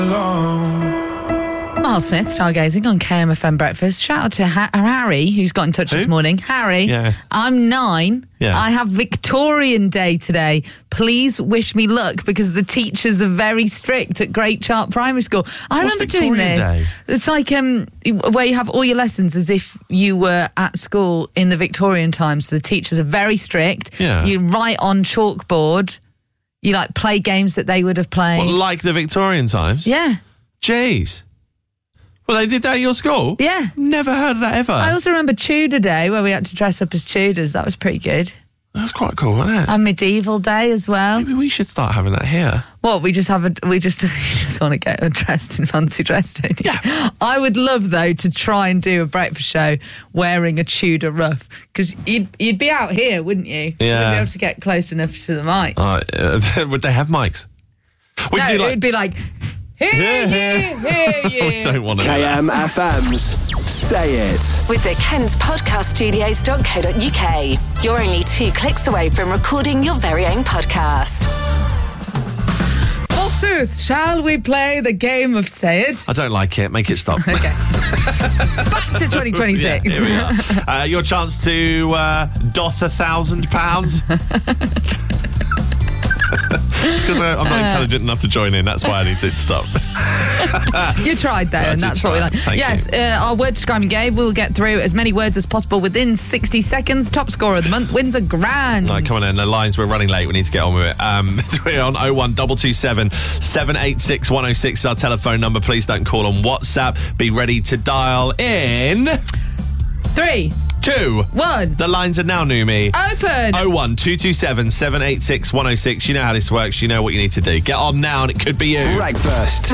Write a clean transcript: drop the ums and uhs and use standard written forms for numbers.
Miles Smith, stargazing on KMFM Breakfast. Shout out to Harry, who's got in touch this morning. Harry, Yeah. I'm 9. Yeah. I have Victorian Day today. Please wish me luck because the teachers are very strict at Great Chart Primary School. I What's remember doing Victorian this. Day? It's like where you have all your lessons as if you were at school in the Victorian times. So the teachers are very strict. Yeah. You write on chalkboard. You play games that they would have played. What, like the Victorian times? Yeah. Jeez. Well, they did that at your school? Yeah. Never heard of that ever. I also remember Tudor Day where we had to dress up as Tudors. That was pretty good. That's quite cool, wasn't it? And Medieval Day as well. Maybe we should start having that here. What, we just want to get dressed in fancy dress, don't you? Yeah. I would love, though, to try and do a breakfast show wearing a Tudor ruff. Because you'd be out here, wouldn't you? Yeah. You wouldn't be able to get close enough to the mic. Would they have mics? No, it would be like... Hear you. We don't want to. KMFM's Say It. With the KentPodcastStudios.co.uk. You're only 2 clicks away from recording your very own podcast. Forsooth, shall we play the game of Say It? I don't like it. Make it stop. Okay. Back to 2026. Yeah, here we are. Your chance to doff £1,000. It's because I'm not intelligent enough to join in. That's why I need to stop. You tried, though, and that's what we like. Thank yes, our word describing game. We'll get through as many words as possible within 60 seconds. Top scorer of the month wins a grand. Right, come on in. The lines, we're running late. We need to get on with it. We're on 01227 786 106 is our telephone number. Please don't call on WhatsApp. Be ready to dial in. 3, 2, 1. The lines are now, Numi. Open. 01227 786 106. You know how this works. You know what you need to do. Get on now and it could be you. Breakfast.